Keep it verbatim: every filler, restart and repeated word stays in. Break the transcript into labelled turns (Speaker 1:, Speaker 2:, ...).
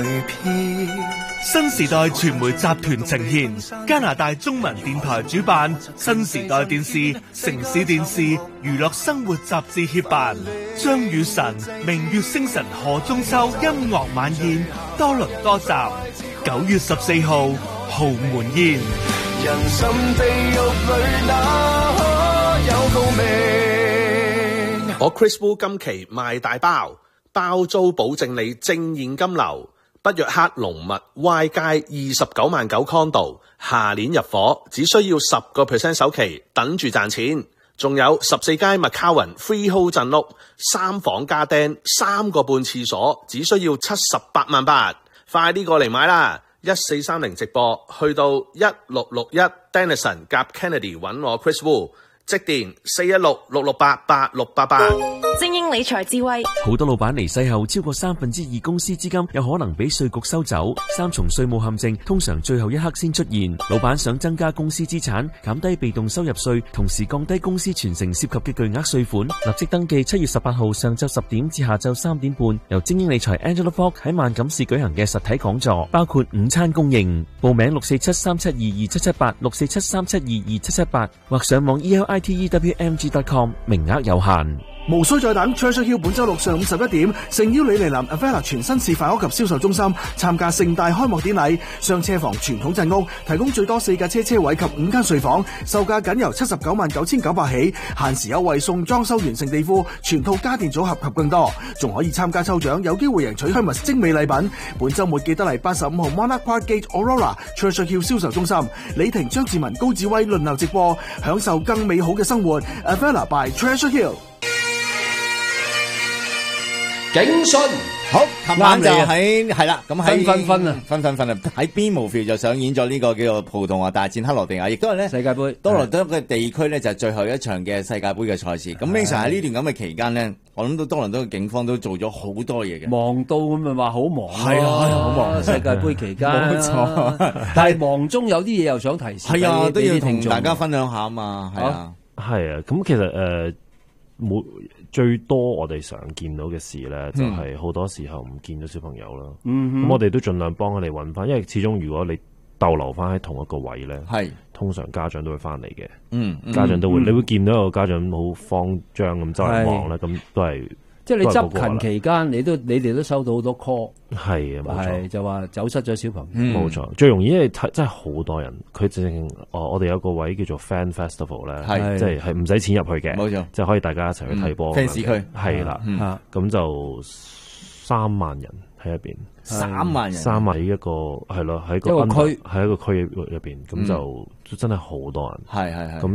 Speaker 1: 新時代傳媒集團呈現，加拿大中文電台主辦，新時代電視、城市電視、娛樂生活雜誌協辦，張雨晨、明月星辰何中秋音樂晚宴多倫多站，九月十四號豪門宴。人生地獄裏哪可有共鳴？
Speaker 2: 我 Chris Wu 今期賣大包，包租保證你正現金流。北約克龍密 Y 街二十九萬九 condo， 下年入伙，只需要十個 percent 首期，等住賺錢。仲有十四街 McCowan Freehold 鎮屋，三房加釘，三個半廁所，只需要七十八萬八。快啲過嚟買啦！一四三零直播，去到一六六一 Denison 夾 Kennedy 揾我 Chris Wu。即電四一六六六八八六八八。
Speaker 3: 精英理財智慧，
Speaker 4: 好多老闆離世後，超過三分之二公司資金有可能俾稅局收走。三重稅務陷阱通常最後一刻先出現。老闆想增加公司資產，減低被動收入稅，同時降低公司傳承涉及嘅巨額稅款，立即登記七月十八號上晝十點至下晝三點半，由精英理財 Angela Fogg 喺萬錦市舉行嘅實體講座，包括午餐供應。報名六四七三七二二七七八，六四七三七二二七七八，或上網 e l i t e w m g dot com， 名額有限。
Speaker 5: 無需再等 Treasure Hill 本周六上午十一點，誠邀李麗林 Avella 全新示範屋及銷售中心參加盛大開幕典禮。上車房傳統鎮屋提供最多四架車車位及五間睡房，售價僅由七十九萬九千九百起，限時優惠送裝修完成地庫、全套家電組合及更多，仲可以參加抽獎，有機會贏取 Hermes 精美禮品。本週末記得嚟八十五號 Monarch Park Gate Aurora Treasure Hill 銷售中心，李婷、張志文、高志威輪流直播，享受更美好嘅生活。Avella by Treasure Hill。
Speaker 6: 警訊
Speaker 7: 好，琴晚就喺係啦，咁喺
Speaker 6: 分分分啊，
Speaker 7: 分分分啊！喺 Beamoville 就上演咗呢個叫做葡萄牙大戰克羅地亞，亦都係咧
Speaker 6: 世界盃
Speaker 7: 多倫多嘅地區咧就係最後一場嘅世界盃嘅賽事。咁經常喺呢段咁嘅期間咧，我諗到多倫多嘅警方都做咗好多嘢嘅，
Speaker 6: 忙到咁咪話好忙，
Speaker 7: 係啊，好忙！
Speaker 6: 世界盃期間，
Speaker 7: 冇錯，
Speaker 6: 但係忙中有啲嘢又想提示，
Speaker 7: 係啊，都要同大家分享下啊嘛，係啊，
Speaker 8: 係啊，咁其實誒每。最多我哋常見到嘅事咧，就係好多時候唔見到小朋友啦。咁、嗯、我哋都盡量幫佢哋揾翻，因為始終如果你逗留翻喺同一個位咧，係通常家長都會翻嚟嘅。嗯，家長都會，嗯、你會見到有個家長好慌張咁周圍望咧，咁都係。
Speaker 6: 即係你執勤期間，你都你哋都收到好多 call，
Speaker 8: 係啊，冇錯，
Speaker 6: 就話走失咗小朋友，
Speaker 8: 冇、嗯、錯。最容易因為真係好多人，佢正哦，我哋有個位叫做 Fan Festival 咧，係即係係唔使錢入去嘅，冇錯，即係可以大家一齊去睇波。
Speaker 7: fans 區
Speaker 8: 係啦，咁就三萬人喺入邊，
Speaker 7: 三萬人，
Speaker 8: 三萬一個係咯，喺個
Speaker 6: 一個區，
Speaker 8: 喺一個區入邊，咁就真係好多人，
Speaker 7: 係係係。